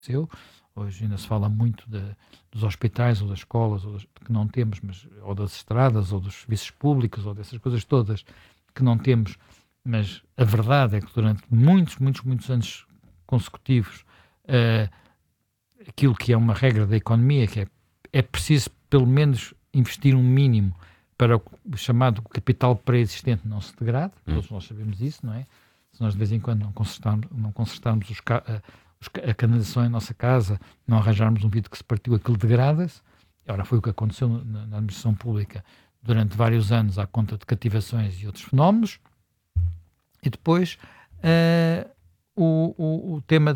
aconteceu. Hoje ainda se fala muito dos hospitais ou das escolas, que não temos, mas, ou das estradas, ou dos serviços públicos, ou dessas coisas todas que não temos, mas a verdade é que durante muitos, muitos, muitos anos consecutivos, eh, aquilo que é uma regra da economia, que é preciso pelo menos investir um mínimo para o chamado capital pré-existente não se degrade, todos nós sabemos isso, não é? Se nós de vez em quando não consertarmos a canalização em nossa casa, não arranjarmos um vidro que se partiu, aquilo degrada-se. Ora, foi o que aconteceu na administração pública durante vários anos à conta de cativações e outros fenómenos. E depois o tema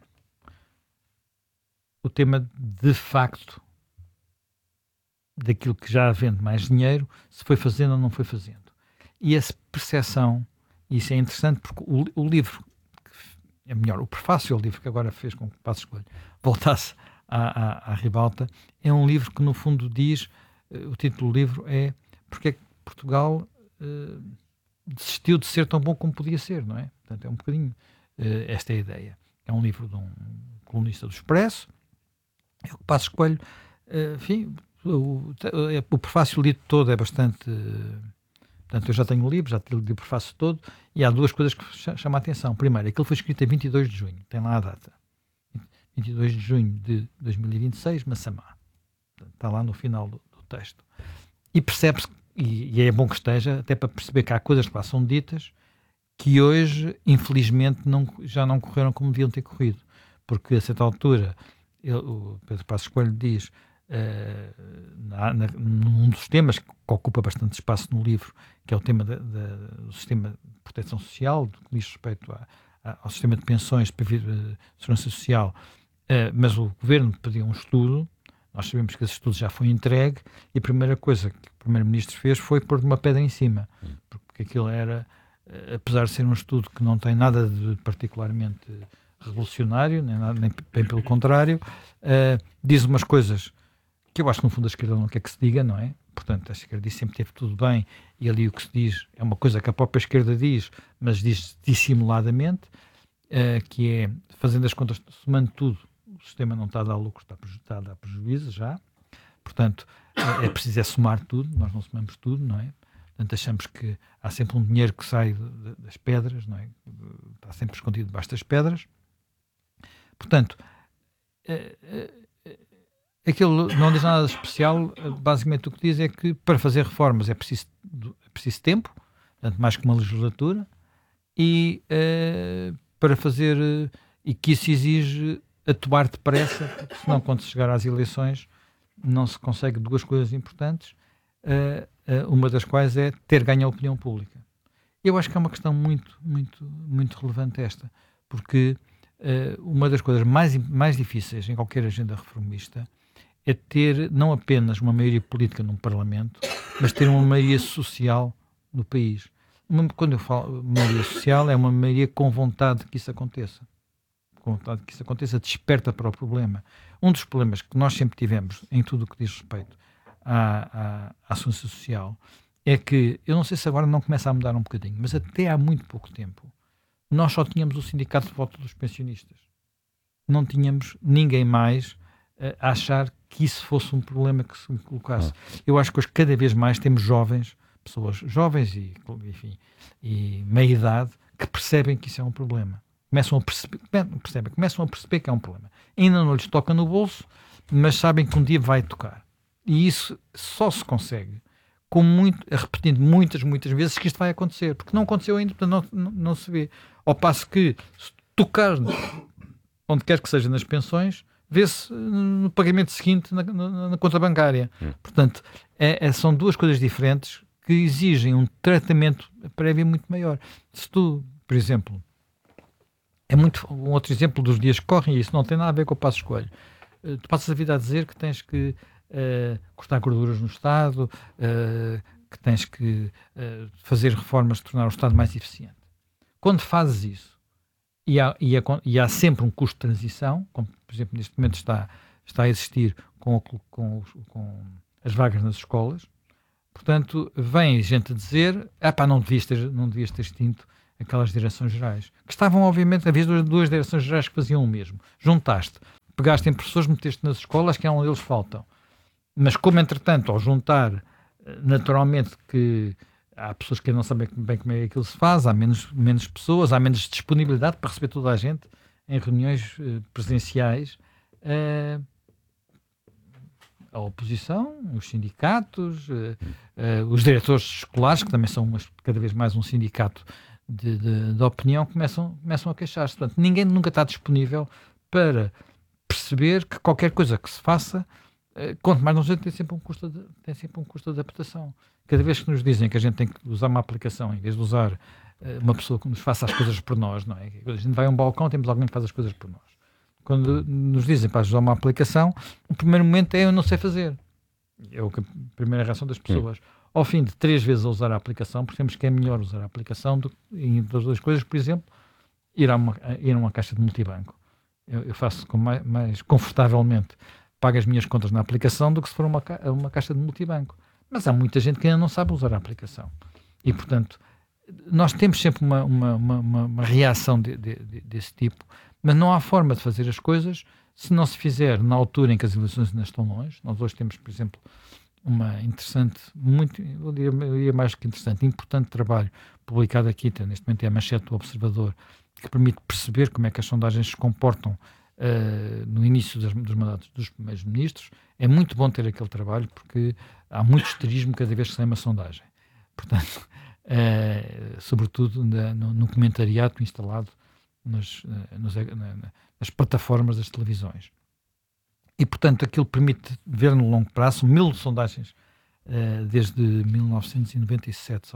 de facto daquilo que já havendo mais dinheiro, se foi fazendo ou não foi fazendo. E essa percepção, isso é interessante porque o livro, é melhor, o prefácio ao livro que agora fez com que o Passos Coelho voltasse à ribalta, é um livro que no fundo diz, o título do livro é Porque é que Portugal desistiu de ser tão bom como podia ser, não é? Portanto, é um bocadinho esta é a ideia. É um livro de um colunista do Expresso, é o que Passos Coelho, enfim, o prefácio lido todo é bastante... Portanto, eu já tenho o livro, já li o prefácio todo, e há duas coisas que chamam a atenção. Primeiro, aquilo foi escrito a 22 de junho, tem lá a data. 22 de junho de 2026, Massamá. Está lá no final do texto. E percebe-se, e é bom que esteja, até para perceber que há coisas que lá são ditas que hoje, infelizmente, já não correram como deviam ter corrido. Porque a certa altura, o Pedro Passos Coelho diz... num dos temas que ocupa bastante espaço no livro, que é o tema do sistema de proteção social, que diz respeito ao sistema de pensões de segurança social, mas o governo pediu um estudo, nós sabemos que esse estudo já foi entregue, e a primeira coisa que o primeiro-ministro fez foi pôr uma pedra em cima, porque aquilo era, apesar de ser um estudo que não tem nada de particularmente revolucionário, nem bem pelo contrário, diz umas coisas que eu acho que no fundo a esquerda não quer que se diga, não é? Portanto, a esquerda diz sempre teve tudo bem, e ali o que se diz é uma coisa que a própria esquerda diz, mas diz dissimuladamente, que é, fazendo as contas, somando tudo, o sistema não está a dar lucro, está a dar prejuízo já. Portanto, é preciso somar tudo, nós não somamos tudo, não é? Portanto, achamos que há sempre um dinheiro que sai das pedras, não é? Está sempre escondido debaixo das pedras. Portanto, aquilo não diz nada de especial, basicamente o que diz é que para fazer reformas é preciso tempo, portanto, mais que uma legislatura, e para fazer, e que isso exige atuar depressa, porque senão quando se chegar às eleições não se consegue duas coisas importantes, uma das quais é ter ganho a opinião pública. Eu acho que é uma questão muito, muito, muito relevante esta, porque uma das coisas mais difíceis em qualquer agenda reformista é ter não apenas uma maioria política num Parlamento, mas ter uma maioria social no país. Quando eu falo maioria social, é uma maioria com vontade que isso aconteça. Com vontade que isso aconteça, desperta para o problema. Um dos problemas que nós sempre tivemos em tudo o que diz respeito à segurança social é que, eu não sei se agora não começa a mudar um bocadinho, mas até há muito pouco tempo, nós só tínhamos o Sindicato de Volta dos Pensionistas. Não tínhamos ninguém mais a achar que isso fosse um problema que se colocasse. Eu acho que hoje cada vez mais temos pessoas jovens e, enfim, e meia idade, que percebem que isso é um problema. Começam a perceber que é um problema. Ainda não lhes toca no bolso, mas sabem que um dia vai tocar. E isso só se consegue repetindo muitas, muitas vezes que isto vai acontecer. Porque não aconteceu ainda, portanto não se vê. Ao passo que, se tocar onde quer que seja nas pensões, vê-se no pagamento seguinte na conta bancária. Portanto, são duas coisas diferentes que exigem um tratamento prévio muito maior. Se tu, por exemplo, um outro exemplo dos dias que correm, e isso não tem nada a ver com o Passos Coelho. Tu passas a vida a dizer que tens que cortar gorduras no Estado, que tens que fazer reformas, tornar o Estado mais eficiente. Quando fazes isso, e há sempre um custo de transição, como por exemplo neste momento está a existir com as vagas nas escolas, portanto vem gente a dizer, não devias ter extinto aquelas direções gerais, que estavam, obviamente, havia duas direções gerais que faziam o mesmo. Juntaste, pegaste em professores, meteste nas escolas, que é onde eles faltam. Mas como, entretanto, ao juntar, naturalmente que há pessoas que não sabem bem como é que aquilo se faz, há menos pessoas, há menos disponibilidade para receber toda a gente em reuniões presenciais. A oposição, os sindicatos, os diretores escolares, que também são cada vez mais um sindicato de opinião, começam a queixar-se. Portanto, ninguém nunca está disponível para perceber que qualquer coisa que se faça, quanto mais não seja, tem sempre um custo de adaptação. Cada vez que nos dizem que a gente tem que usar uma aplicação em vez de usar uma pessoa que nos faça as coisas por nós, não é? A gente vai a um balcão, temos alguém que faz as coisas por nós. Quando nos dizem para usar uma aplicação, o primeiro momento é eu não sei fazer. É a primeira reação das pessoas. Ao fim de 3 vezes a usar a aplicação, percebemos que é melhor usar a aplicação entre as duas coisas, por exemplo, ir a uma caixa de multibanco. Eu faço mais confortavelmente, pago as minhas contas na aplicação do que se for a uma caixa de multibanco. Mas há muita gente que ainda não sabe usar a aplicação. E, portanto, nós temos sempre uma reação desse tipo, mas não há forma de fazer as coisas se não se fizer na altura em que as eleições ainda estão longe. Nós hoje temos, por exemplo, uma interessante, eu diria mais que interessante, importante trabalho publicado aqui, neste momento é a manchete do Observador, que permite perceber como é que as sondagens se comportam no início dos mandatos dos primeiros ministros. É muito bom ter aquele trabalho porque há muito histerismo cada vez que sai uma sondagem. Portanto, sobretudo no comentariado instalado nas plataformas das televisões. E, portanto, aquilo permite ver no longo prazo 1000 sondagens desde 1997,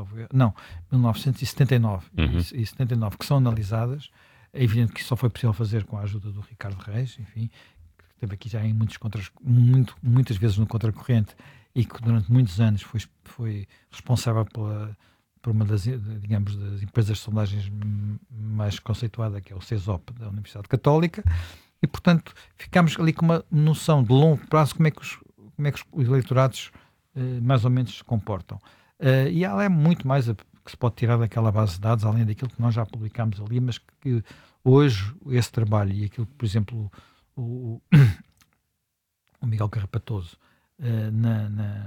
1979 e 79, que são analisadas. É evidente que isso só foi possível fazer com a ajuda do Ricardo Reis, enfim, que esteve aqui já em muitas vezes no contracorrente e que durante muitos anos foi responsável por uma das empresas de sondagens mais conceituada, que é o CESOP, da Universidade Católica, e, portanto, ficámos ali com uma noção de longo prazo como é que os eleitorados mais ou menos se comportam. E ela é muito mais que se pode tirar daquela base de dados, além daquilo que nós já publicámos ali, mas que hoje esse trabalho e aquilo que, por exemplo, o Miguel Carrapatoso na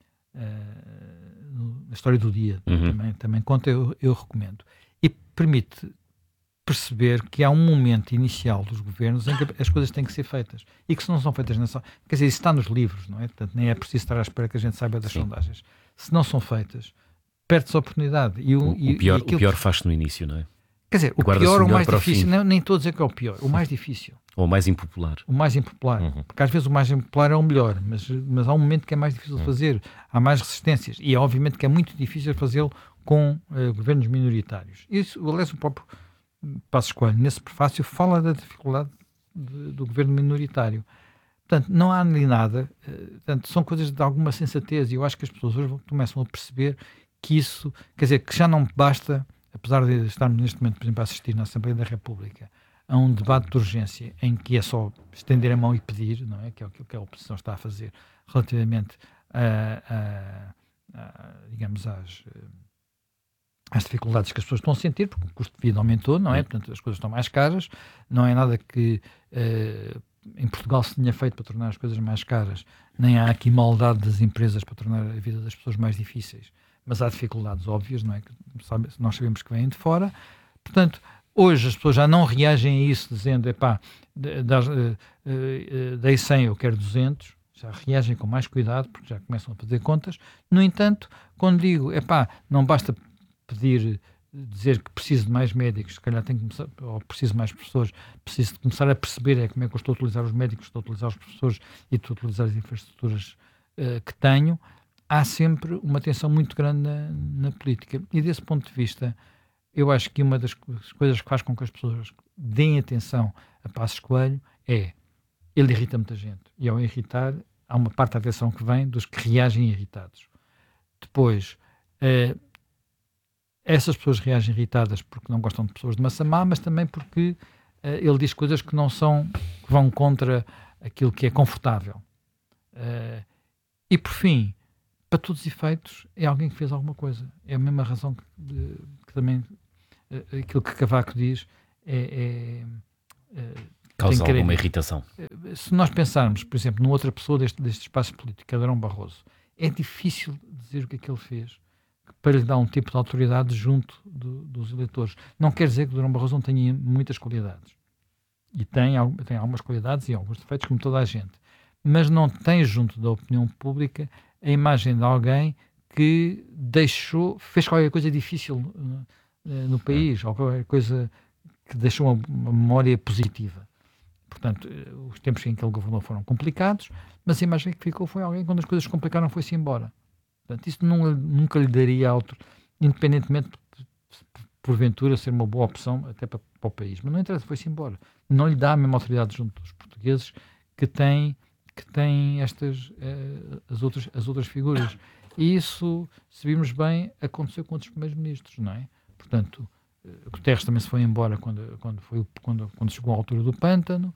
História do Dia também conta, eu recomendo. E permite perceber que há um momento inicial dos governos em que as coisas têm que ser feitas e que se não são feitas quer dizer, isso está nos livros, não é? Portanto, nem é preciso estar à espera que a gente saiba das sondagens. Se não são feitas, perde-se a oportunidade. O pior faz-se no início, não é? Quer dizer, o pior ou o mais difícil, nem estou a dizer que é o pior, o mais difícil. Ou o mais impopular. O mais impopular. Porque às vezes o mais impopular é o melhor, mas há um momento que é mais difícil de fazer, há mais resistências, e é obviamente que é muito difícil fazê-lo com governos minoritários. Isso, aliás, o próprio Passos Coelho, nesse prefácio, fala da dificuldade do governo minoritário. Portanto, não há ali nada, portanto, são coisas de alguma sensatez, e eu acho que as pessoas hoje começam a perceber que isso, quer dizer, que já não basta, apesar de estarmos neste momento, por exemplo, a assistir na Assembleia da República a um debate de urgência em que é só estender a mão e pedir, não é? Que é aquilo que a oposição está a fazer relativamente digamos, às dificuldades que as pessoas estão a sentir, porque o custo de vida aumentou, não é? Portanto, as coisas estão mais caras, não é nada que em Portugal se tinha feito para tornar as coisas mais caras, nem há aqui maldade das empresas para tornar a vida das pessoas mais difíceis, mas há dificuldades óbvias, não é? Que nós sabemos que vêm de fora. Portanto, hoje as pessoas já não reagem a isso dizendo, dei 100, eu quero 200, já reagem com mais cuidado, porque já começam a fazer contas. No entanto, quando digo, não basta dizer que preciso de mais médicos, se calhar tenho que começar, ou preciso de mais professores, preciso de começar a perceber como é que eu estou a utilizar os médicos, estou a utilizar os professores e estou a utilizar as infraestruturas que tenho. Há sempre uma tensão muito grande na política. E desse ponto de vista, eu acho que uma das coisas que faz com que as pessoas deem atenção a Passos Coelho é, ele irrita muita gente. E ao irritar, há uma parte da atenção que vem dos que reagem irritados. Depois, essas pessoas reagem irritadas porque não gostam de pessoas de Massamá, mas também porque ele diz coisas que vão contra aquilo que é confortável. E por fim, para todos os efeitos, é alguém que fez alguma coisa. É a mesma razão que também aquilo que Cavaco diz causa alguma irritação. Se nós pensarmos, por exemplo, numa outra pessoa deste espaço político, Adrão Barroso, é difícil dizer o que é que ele fez para lhe dar um tipo de autoridade junto dos eleitores. Não quer dizer que o Adrão Barroso não tenha muitas qualidades. E tem algumas qualidades e alguns defeitos, como toda a gente. Mas não tem junto da opinião pública a imagem de alguém que fez qualquer coisa difícil no país, ou qualquer coisa que deixou uma memória positiva. Portanto, os tempos em que ele governou foram complicados, mas a imagem que ficou foi alguém que, quando as coisas complicaram, foi-se embora. Portanto, isso nunca lhe daria independentemente de, porventura, ser uma boa opção até para o país. Mas não interessa, foi-se embora. Não lhe dá a mesma autoridade junto dos portugueses que tem as outras figuras. E isso, se virmos bem, aconteceu com outros primeiros ministros, não é? Portanto, Guterres também se foi embora quando chegou à altura do pântano.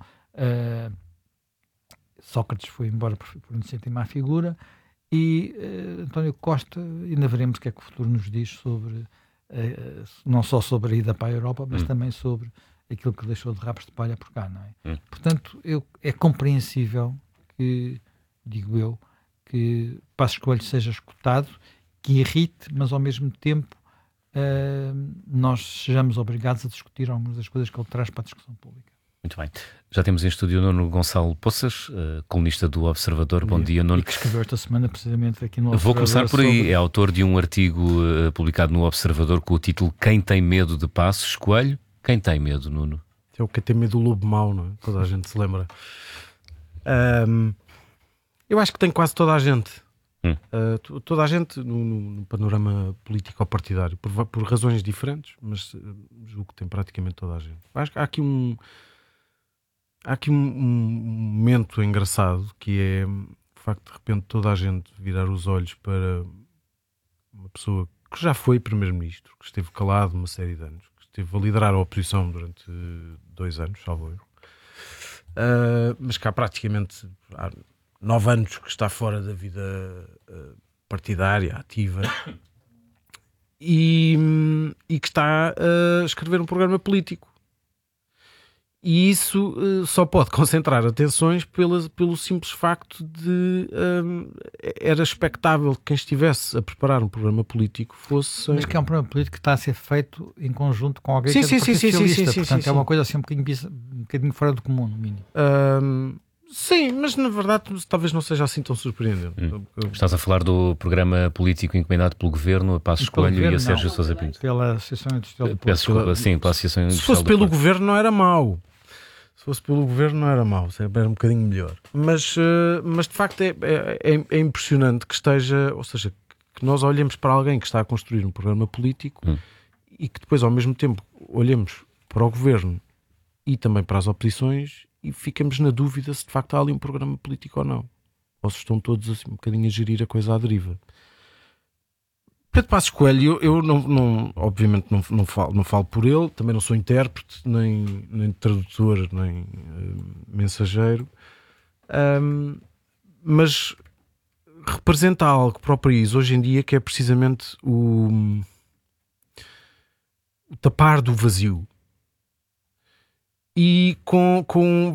Sócrates foi embora por não ser má figura. E António Costa, ainda veremos o que é que o futuro nos diz sobre, não só sobre a ida para a Europa, mas também sobre aquilo que deixou de rabos de palha por cá, não é? Portanto, é compreensível que, digo eu, que Passos Coelho seja escutado, que irrite, mas ao mesmo tempo nós sejamos obrigados a discutir algumas das coisas que ele traz para a discussão pública. Muito bem. Já temos em estúdio o Nuno Gonçalo Poças, colunista do Observador. Bom dia, Nuno. E que escreveu esta semana precisamente aqui no Observador. Vou começar por aí. É autor de um artigo publicado no Observador com o título Quem tem medo de Passos Coelho? Quem tem medo, Nuno? É o que tem medo do lobo mau, não é? Toda a gente se lembra. Eu acho que tem quase toda a gente. Toda a gente no panorama político-partidário, por razões diferentes, mas julgo que tem praticamente toda a gente. Acho que há aqui um momento engraçado, que é o facto de repente toda a gente virar os olhos para uma pessoa que já foi primeiro-ministro, que esteve calado uma série de anos, que esteve a liderar a oposição durante 2 anos, salvo erro, mas que há praticamente 9 anos que está fora da vida partidária, ativa, e que está a escrever um programa político. E isso só pode concentrar atenções pelo simples facto de era expectável que quem estivesse a preparar um programa político fosse... Mas que é um programa político que está a ser feito em conjunto com alguém que é profissionalista, portanto é uma coisa assim um bocadinho fora do comum, no mínimo. Sim, mas na verdade talvez não seja assim tão surpreendente. Estás a falar do programa político encomendado pelo Governo, a Passos Coelho e a Sérgio Sousa Pinto. Pela Associação Industrial do Porto. Peço desculpa, sim, pela Associação Industrial. Se fosse pelo Governo não era mau. Se fosse pelo Governo não era mau, era um bocadinho melhor. Mas de facto é impressionante que esteja, ou seja, que nós olhemos para alguém que está a construir um programa político e que depois ao mesmo tempo olhemos para o Governo e também para as oposições e ficamos na dúvida se de facto há ali um programa político ou não. Ou se estão todos assim um bocadinho a gerir a coisa à deriva. Pedro Passos Coelho, eu obviamente não falo por ele, também não sou intérprete, nem tradutor, nem mensageiro, mas representa algo para o país hoje em dia que é precisamente o tapar do vazio. E com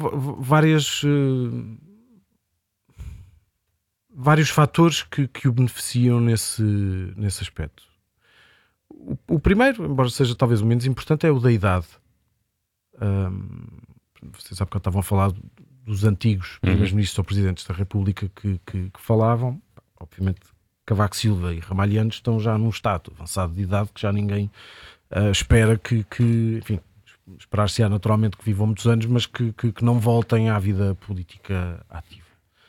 vários fatores que o beneficiam nesse aspecto. O primeiro, embora seja talvez o menos importante, é o da idade. Vocês sabem que estavam a falar dos antigos primeiros ministros ou presidentes da República que falavam. Obviamente Cavaco Silva e Ramalhianos estão já num estado avançado de idade que já ninguém espera que enfim, esperar-se-á naturalmente que vivam muitos anos, mas que não voltem à vida política ativa.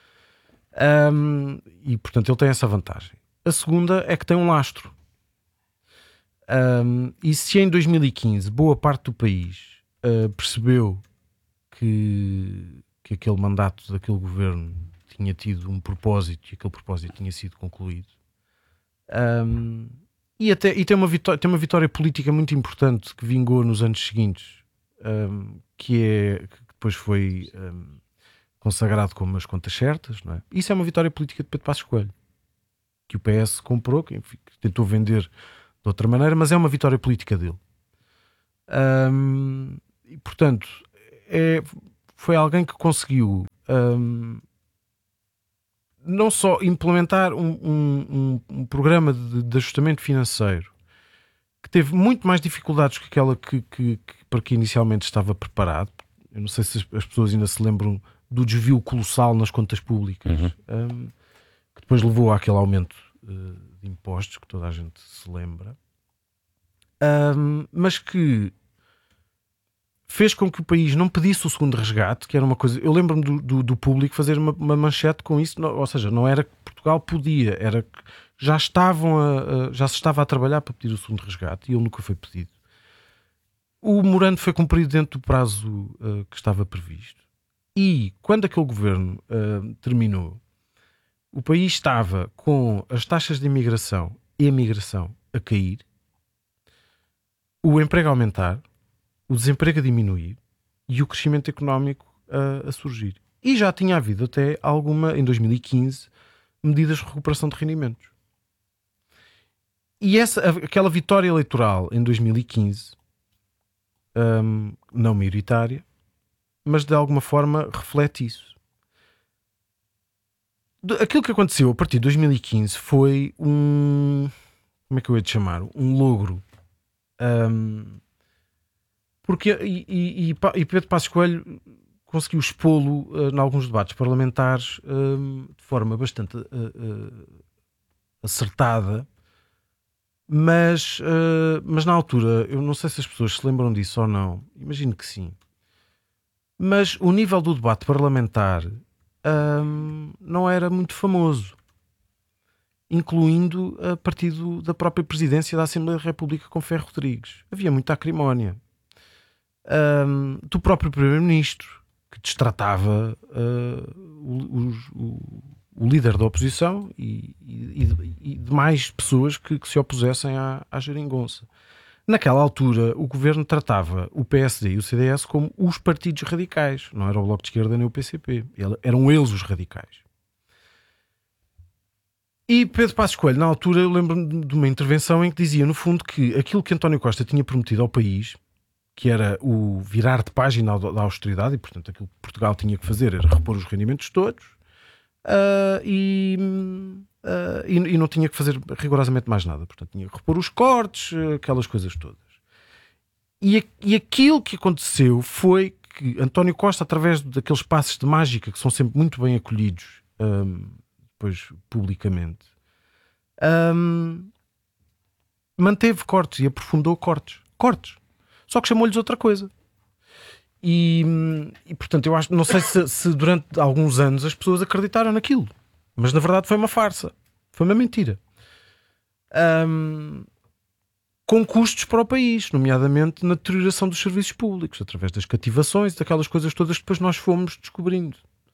E portanto ele tem essa vantagem. A segunda é que tem um lastro. E se em 2015 boa parte do país percebeu que aquele mandato daquele governo tinha tido um propósito e aquele propósito tinha sido concluído, e tem uma vitória política muito importante que vingou nos anos seguintes, que depois foi consagrado como as contas certas, não é? Isso é uma vitória política de Pedro Passos Coelho, que o PS comprou, que tentou vender de outra maneira, mas é uma vitória política dele. E, portanto, foi alguém que conseguiu não só implementar um programa de ajustamento financeiro que teve muito mais dificuldades que aquela para que inicialmente estava preparado. Eu não sei se as pessoas ainda se lembram do desvio colossal nas contas públicas, que depois levou àquele aumento de impostos que toda a gente se lembra, mas que fez com que o país não pedisse o segundo resgate, que era uma coisa... Eu lembro-me do público fazer uma manchete com isso, ou seja, não era que Portugal podia, era que já se estava a trabalhar para pedir o segundo resgate, e ele nunca foi pedido. O memorando foi cumprido dentro do prazo que estava previsto. E quando aquele governo terminou, o país estava com as taxas de imigração e emigração a cair, o emprego a aumentar, o desemprego a diminuir e o crescimento económico a surgir. E já tinha havido até alguma, em 2015, medidas de recuperação de rendimentos. E aquela vitória eleitoral em 2015, não maioritária, mas de alguma forma reflete isso. Aquilo que aconteceu a partir de 2015 foi como é que eu ia te chamar? Um logro. Porque Pedro Passos Coelho conseguiu expô-lo em alguns debates parlamentares de forma bastante acertada, mas na altura, eu não sei se as pessoas se lembram disso ou não, imagino que sim, mas o nível do debate parlamentar não era muito famoso, incluindo a partir da própria presidência da Assembleia da República com Ferro Rodrigues. Havia muita acrimónia. Do próprio Primeiro-Ministro, que destratava o líder da oposição e de mais pessoas que se opusessem à geringonça. Naquela altura, o governo tratava o PSD e o CDS como os partidos radicais, não era o Bloco de Esquerda nem o PCP, eram eles os radicais. E Pedro Passos Coelho, na altura, eu lembro-me de uma intervenção em que dizia, no fundo, que aquilo que António Costa tinha prometido ao país, que era o virar de página da austeridade, e portanto aquilo que Portugal tinha que fazer era repor os rendimentos todos, e não tinha que fazer rigorosamente mais nada. Portanto, tinha que repor os cortes, aquelas coisas todas. E aquilo que aconteceu foi que António Costa, através daqueles passos de mágica que são sempre muito bem acolhidos depois publicamente, manteve cortes e aprofundou cortes. Só que chamou-lhes outra coisa. E portanto, eu acho, não sei se durante alguns anos as pessoas acreditaram naquilo, mas na verdade foi uma farsa, foi uma mentira, com custos para o país, nomeadamente na deterioração dos serviços públicos, através das cativações e daquelas coisas todas que depois nós fomos descobrindo.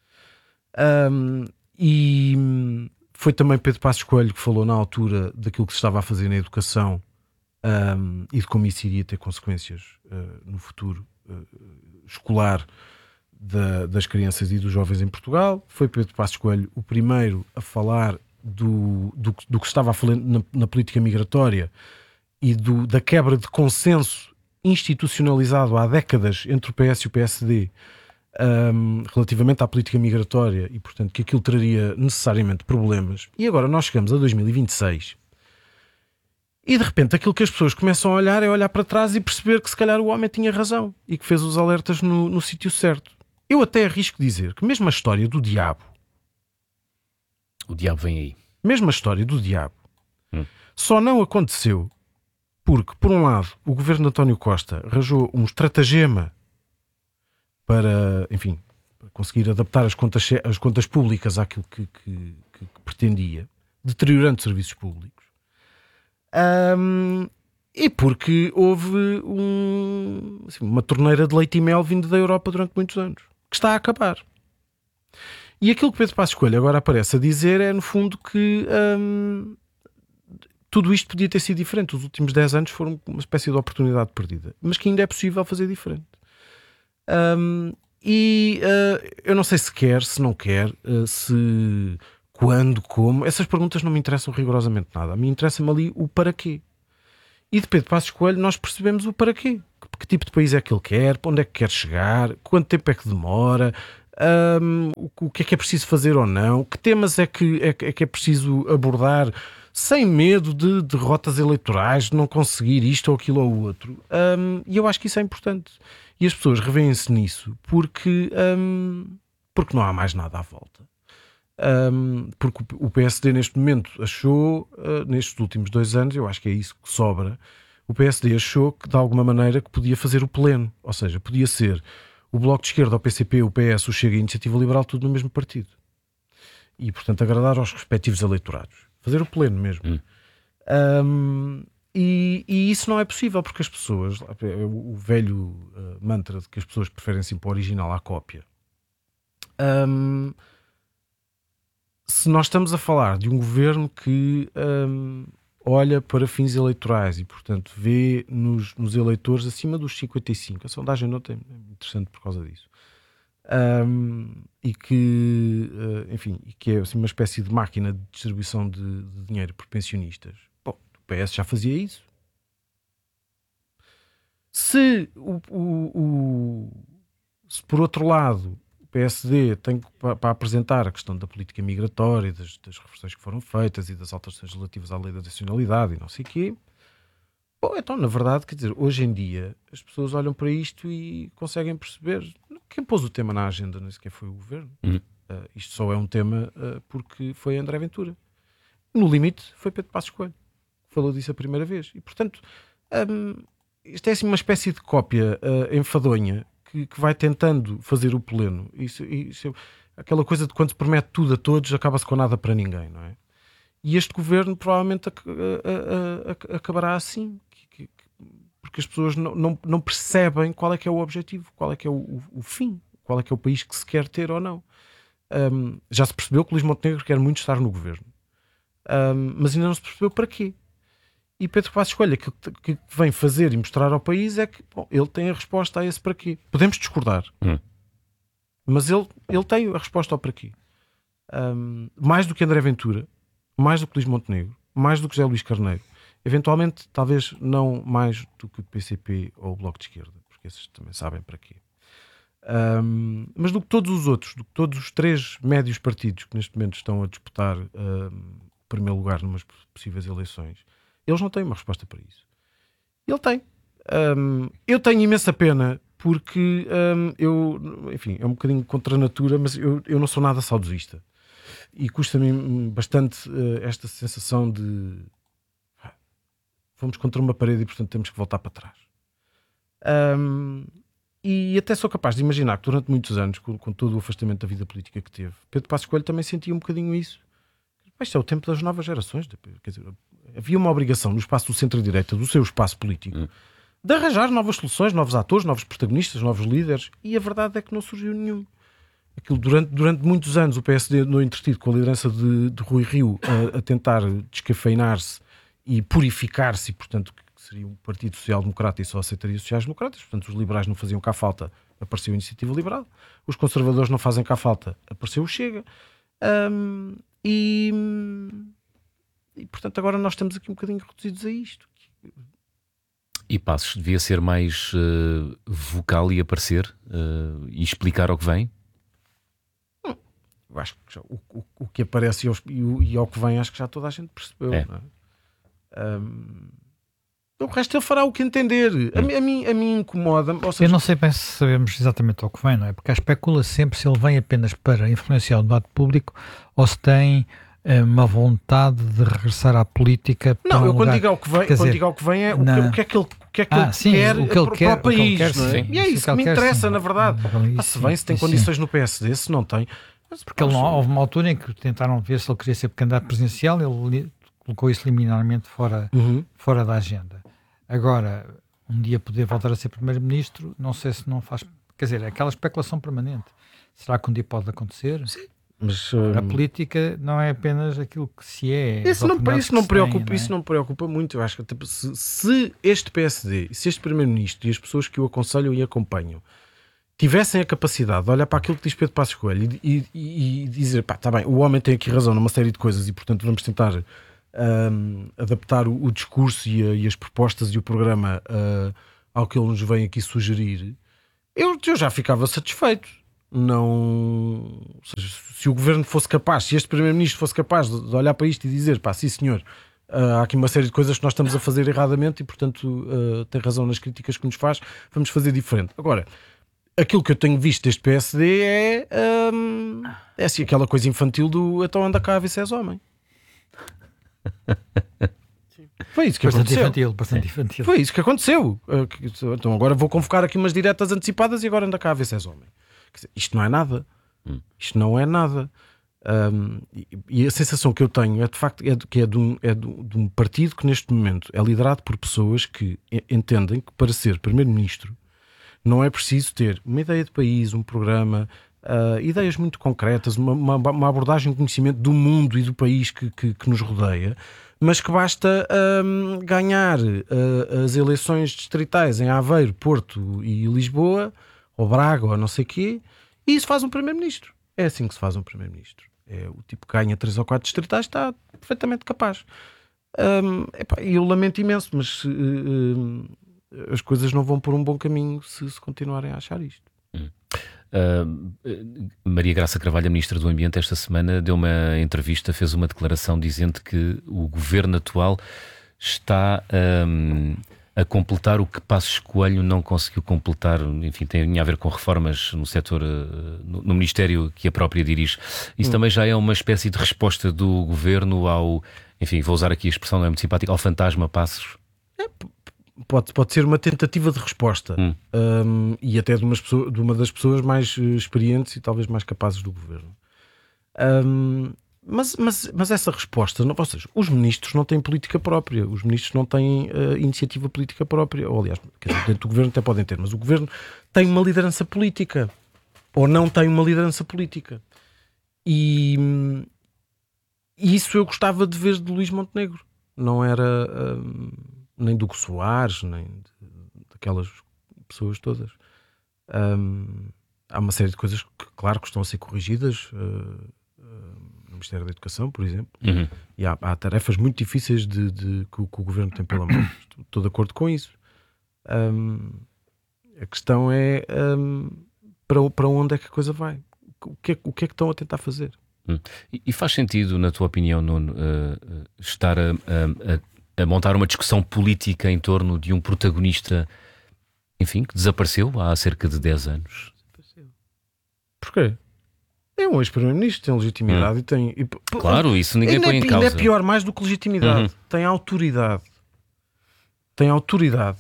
E foi também Pedro Passos Coelho que falou na altura daquilo que se estava a fazer na educação, e de como isso iria ter consequências no futuro escolar das crianças e dos jovens em Portugal. Foi Pedro Passos Coelho o primeiro a falar do que estava a falar na política migratória e da quebra de consenso institucionalizado há décadas entre o PS e o PSD relativamente à política migratória, e portanto que aquilo traria necessariamente problemas. E agora nós chegamos a 2026 e de repente aquilo que as pessoas começam a olhar é olhar para trás e perceber que se calhar o homem tinha razão e que fez os alertas no sítio certo. Eu até arrisco dizer que mesmo a história do diabo, o diabo vem aí, mesmo a história do diabo só não aconteceu porque, por um lado, o governo de António Costa arranjou um estratagema para, enfim, conseguir adaptar as contas públicas àquilo que pretendia, deteriorando serviços públicos. E porque houve uma torneira de leite e mel vindo da Europa durante muitos anos, que está a acabar. E aquilo que Pedro Passos Coelho agora aparece a dizer é, no fundo, que tudo isto podia ter sido diferente. Os últimos 10 anos foram uma espécie de oportunidade perdida, mas que ainda é possível fazer diferente. Eu não sei se quer, se não quer, se... quando, como, essas perguntas não me interessam rigorosamente nada. A mim interessa-me ali o para quê. E de Pedro Passos Coelho nós percebemos o para quê. Que que tipo de país é que ele quer, para onde é que quer chegar, quanto tempo é que demora, o que é preciso fazer ou não, que temas é que é preciso abordar sem medo de derrotas eleitorais, de não conseguir isto ou aquilo ou outro. E eu acho que isso é importante. E as pessoas revêem-se nisso porque não há mais nada à volta. Porque o PSD neste momento achou, nestes últimos 2 anos, eu acho que é isso que sobra, o PSD achou que de alguma maneira que podia fazer o pleno, ou seja, podia ser o Bloco de Esquerda, o PCP, o PS, o Chega e a Iniciativa Liberal, tudo no mesmo partido. E portanto agradar aos respectivos eleitorados. Fazer o pleno mesmo. E isso não é possível porque as pessoas, o velho mantra de que as pessoas preferem sempre o original à cópia. Se nós estamos a falar de um governo que olha para fins eleitorais e, portanto, vê nos eleitores acima dos 55, a sondagem não é interessante por causa disso, e que, enfim, que é assim, uma espécie de máquina de distribuição de dinheiro por pensionistas. Bom, o PS já fazia isso. Se por outro lado o PSD tem para apresentar a questão da política migratória, das reflexões que foram feitas e das alterações relativas à lei da nacionalidade e não sei o quê, bom, então na verdade, quer dizer, hoje em dia as pessoas olham para isto e conseguem perceber. Quem pôs o tema na agenda nem sequer foi o governo. Isto só é um tema porque foi André Ventura. No limite foi Pedro Passos Coelho que falou disso a primeira vez. E portanto isto é assim uma espécie de cópia enfadonha que vai tentando fazer o pleno. Isso, aquela coisa de quando se promete tudo a todos, acaba-se com nada para ninguém, não é? E este governo provavelmente acabará assim, porque as pessoas não percebem qual é que é o objetivo, qual é que é o fim, qual é que é o país que se quer ter ou não. Já se percebeu que Luís Montenegro quer muito estar no governo, mas ainda não se percebeu para quê. E Pedro Passos Coelho que vem fazer e mostrar ao país é que bom, ele tem a resposta a esse para quê. Podemos discordar, mas ele tem a resposta ao para quê. Mais do que André Ventura, mais do que Luís Montenegro, mais do que José Luís Carneiro, eventualmente talvez não mais do que o PCP ou o Bloco de Esquerda, porque esses também sabem para quê. Mas do que todos os outros, do que todos os 3 médios partidos que neste momento estão a disputar o primeiro lugar numas possíveis eleições, eles não têm uma resposta para isso. Ele tem. Eu tenho imensa pena porque enfim, é um bocadinho contra a natura, mas eu não sou nada saudosista. E custa-me bastante esta sensação de fomos contra uma parede e portanto temos que voltar para trás. E até sou capaz de imaginar que durante muitos anos, com todo o afastamento da vida política que teve, Pedro Passos Coelho também sentia um bocadinho isso. Isto é o tempo das novas gerações. Quer dizer, havia uma obrigação no espaço do centro-direita, do seu espaço político, de arranjar novas soluções, novos atores, novos protagonistas, novos líderes, e a verdade é que não surgiu nenhum. Aquilo, durante muitos anos o PSD andou entretido com a liderança de Rui Rio a tentar descafeinar-se e purificar-se, e portanto que seria um partido social-democrata e só aceitaria sociais-democratas. Portanto os liberais não faziam cá falta, apareceu a Iniciativa Liberal. Os conservadores não fazem cá falta, apareceu o Chega. E portanto agora nós estamos aqui um bocadinho reduzidos a isto. E Passos devia ser mais vocal e aparecer e explicar ao que vem? Eu acho que já, o que aparece e ao que vem acho que já toda a gente percebeu. Não é? O resto ele fará o que entender. A mim incomoda-me. Eu não sei bem se sabemos exatamente ao que vem, não é? Porque especula sempre se ele vem apenas para influenciar o debate público ou se tem uma vontade de regressar à política. Não, quando digo ao que vem, é o que é que ele quer para o país. Não é? E é isso que me interessa, na verdade. Se vem, se tem condições no PSD, se não tem. Porque houve uma altura em que tentaram ver se ele queria ser candidato presidencial, ele colocou isso liminarmente fora da agenda. Agora, um dia poder voltar a ser primeiro-ministro, não sei se não faz... Quer dizer, é aquela especulação permanente. Será que um dia pode acontecer? Sim. Mas, a política não é apenas aquilo que se é. Isso não me preocupa muito. Eu acho que tipo, se este PSD, se este primeiro-ministro e as pessoas que o aconselham e acompanham tivessem a capacidade de olhar para aquilo que diz Pedro Passos Coelho e dizer, pá, tá bem, o homem tem aqui razão numa série de coisas e portanto vamos tentar adaptar o discurso e as propostas e o programa ao que ele nos vem aqui sugerir, eu já ficava satisfeito. Não, ou seja, se o governo fosse capaz, se este primeiro-ministro fosse capaz de olhar para isto e dizer, pá, sim senhor, há aqui uma série de coisas que nós estamos a fazer erradamente e portanto tem razão nas críticas que nos faz, vamos fazer diferente. Agora, aquilo que eu tenho visto deste PSD é assim, aquela coisa infantil do então anda cá a ver se és homem. Foi isso que aconteceu. Bastante infantil. Foi isso que aconteceu. Então agora vou convocar aqui umas diretas antecipadas e agora anda cá a ver se és homem. Quer dizer, isto não é nada. Isto não é nada. E a sensação que eu tenho é de facto de um partido que neste momento é liderado por pessoas que entendem que para ser primeiro-ministro não é preciso ter uma ideia de país, um programa, ideias muito concretas, uma abordagem de conhecimento do mundo e do país que nos rodeia, mas que basta ganhar as eleições distritais em Aveiro, Porto e Lisboa, ou Braga, ou não sei o quê, e isso faz um primeiro-ministro. É assim que se faz um primeiro-ministro. É o tipo que ganha 3 ou 4 distritais, está perfeitamente capaz. Eu lamento imenso, mas as coisas não vão por um bom caminho se continuarem a achar isto. Maria Graça Carvalho, a Ministra do Ambiente, esta semana deu uma entrevista, fez uma declaração dizendo que o governo atual está a completar o que Passos Coelho não conseguiu completar. Enfim, tem a ver com reformas no setor, no Ministério que a própria dirige. Isso também já é uma espécie de resposta do governo ao, enfim, vou usar aqui a expressão, não é muito simpática, ao fantasma Passos? Pode ser uma tentativa de resposta e até de uma das pessoas mais experientes e talvez mais capazes do governo. Mas essa resposta, ou seja, os ministros não têm política própria, os ministros não têm iniciativa política própria, ou aliás, quer dizer, dentro do governo até podem ter, mas o governo tem uma liderança política ou não tem uma liderança política. E isso eu gostava de ver de Luís Montenegro, não era nem do Hugo Soares, nem daquelas pessoas todas. Há uma série de coisas que, claro, que estão a ser corrigidas no Ministério da Educação, por exemplo, e há tarefas muito difíceis que o governo tem pela mão. Estou de acordo com isso. A questão é para onde é que a coisa vai? O que é que estão a tentar fazer? E faz sentido, na tua opinião, Nuno, estar a montar uma discussão política em torno de um protagonista, enfim, que desapareceu há cerca de 10 anos? Porquê? É um ex-primeiro-ministro, tem legitimidade e tem... Claro, isso ninguém põe em causa. Ainda é pior mais do que legitimidade. Tem autoridade. Tem autoridade.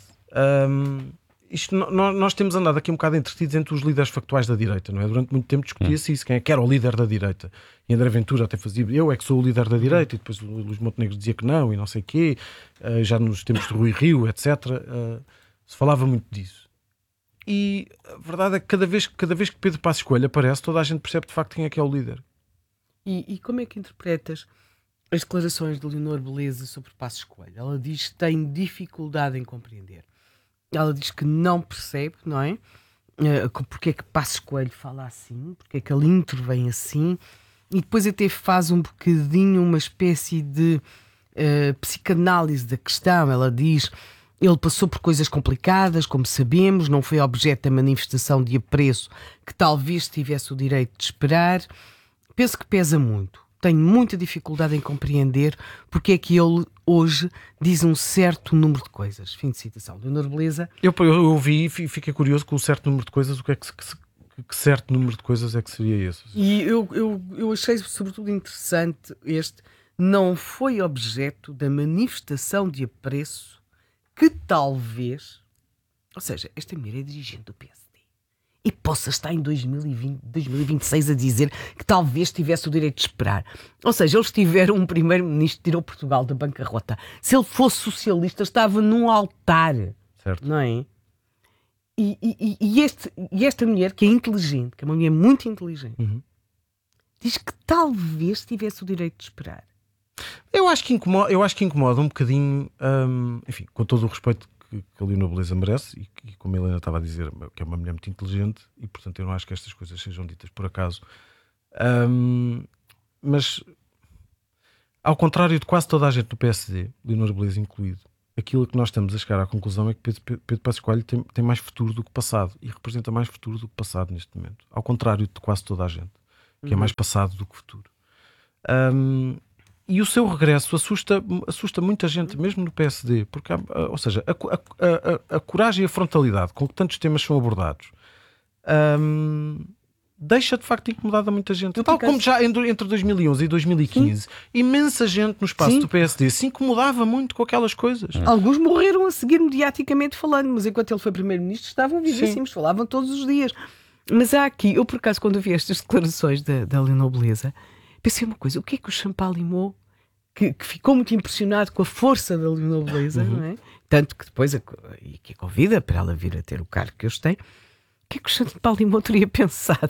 Nós temos andado aqui um bocado entretidos entre os líderes factuais da direita, não é? Durante muito tempo discutia-se isso, quem é que era o líder da direita. E André Ventura até fazia, eu é que sou o líder da direita, e depois o Luís Montenegro dizia que não, e não sei o quê. Já nos tempos de Rui Rio, etc. Se falava muito disso. E a verdade é que cada vez que Pedro Passos Coelho aparece, toda a gente percebe de facto quem é que é o líder. E como é que interpretas as declarações de Leonor Beleza sobre Passos Coelho? Ela diz que tem dificuldade em compreender. Ela diz que não percebe, não é? Porque é que Passos Coelho fala assim, porque é que ele intervém assim, e depois até faz um bocadinho uma espécie de psicanálise da questão. Ela diz: ele passou por coisas complicadas, como sabemos, não foi objeto da manifestação de apreço que talvez tivesse o direito de esperar. Penso que pesa muito. Tenho muita dificuldade em compreender porque é que ele hoje diz um certo número de coisas. Fim de citação. Leonor Beleza. Eu ouvi e fiquei curioso com o certo número de coisas. O que é que certo número de coisas é que seria esse? E eu achei sobretudo interessante este. Não foi objeto da manifestação de apreço que talvez, ou seja, esta mulher é dirigente do PSD e possa estar em 2026 a dizer que talvez tivesse o direito de esperar. Ou seja, eles tiveram um primeiro-ministro que tirou Portugal da bancarrota. Se ele fosse socialista, estava num altar. Certo. Não é? E esta mulher, que é inteligente, que é uma mulher muito inteligente, diz que talvez tivesse o direito de esperar. Eu acho que incomoda um bocadinho, enfim, com todo o respeito que a Leonor Beleza merece, e como a Helena estava a dizer, que é uma mulher muito inteligente, e portanto eu não acho que estas coisas sejam ditas por acaso. Mas, ao contrário de quase toda a gente do PSD, Leonor Beleza incluído, aquilo que nós estamos a chegar à conclusão é que Pedro Passos Coelho tem mais futuro do que passado e representa mais futuro do que passado neste momento, ao contrário de quase toda a gente, que é mais passado do que futuro. E o seu regresso assusta muita gente, mesmo no PSD, porque ou seja, a coragem e a frontalidade com que tantos temas são abordados deixa de facto incomodada muita gente. Tal como já entre 2011 e 2015, imensa gente no espaço do PSD se incomodava muito com aquelas coisas. Alguns morreram a seguir mediaticamente falando, mas enquanto ele foi primeiro-ministro estavam vivíssimos, falavam todos os dias. Mas há aqui, eu por acaso quando vi estas declarações da Leonor Beleza, pensei uma coisa, o que é que o Champalimau, que ficou muito impressionado com a força da Leonor Beleza, não é? Tanto que depois que a convida para ela vir a ter o cargo que hoje tem, o que é que o Champalimau teria pensado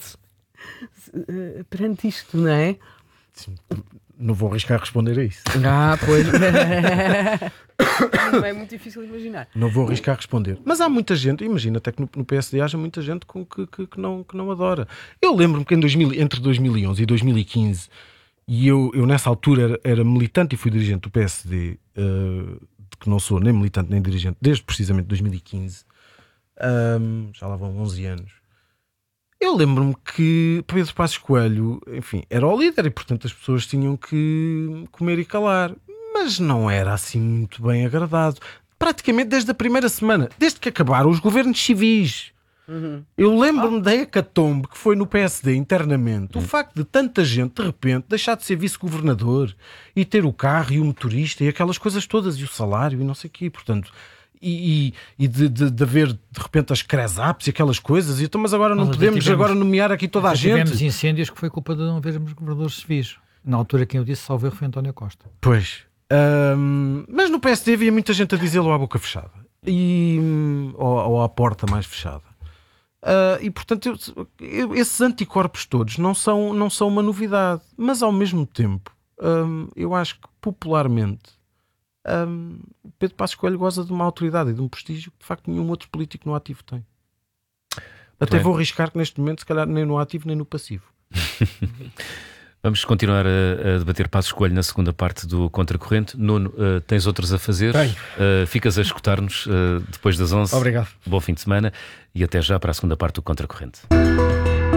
perante isto, não é? Sim. Não vou arriscar a responder a isso. Pois. Não é muito difícil de imaginar. Não vou arriscar a responder. Mas há muita gente, imagina até que no PSD haja muita gente que não adora. Eu lembro-me que entre 2011 e 2015, e eu nessa altura era militante e fui dirigente do PSD, de que não sou nem militante nem dirigente, desde precisamente 2015, já lá vão 11 anos. Eu lembro-me que Pedro Passos Coelho, enfim, era o líder e portanto as pessoas tinham que comer e calar, mas não era assim muito bem agradado. Praticamente desde a primeira semana, desde que acabaram os governos civis. Eu lembro-me da hecatombe que foi no PSD internamente, o facto de tanta gente de repente deixar de ser vice-governador e ter o carro e o motorista e aquelas coisas todas e o salário e não sei o quê, portanto... E de haver de repente as cresaps e aquelas coisas, então, mas agora não podemos nomear aqui toda a gente. Tivemos incêndios que foi culpa de não havermos governadores civis. Na altura quem eu disse, salvo erro, foi António Costa. Pois, mas no PSD havia muita gente a dizê-lo à boca fechada ou à porta mais fechada. E portanto esses anticorpos todos não são uma novidade, mas ao mesmo tempo eu acho que popularmente Pedro Passos Coelho goza de uma autoridade e de um prestígio que de facto nenhum outro político no ativo tem. Até vou arriscar que neste momento se calhar nem no ativo nem no passivo. Vamos continuar a debater Passos Coelho na segunda parte do Contracorrente. Nuno, tens outros a fazer? Ficas a escutar-nos depois das 11. Obrigado. Bom fim de semana e até já para a segunda parte do Contracorrente.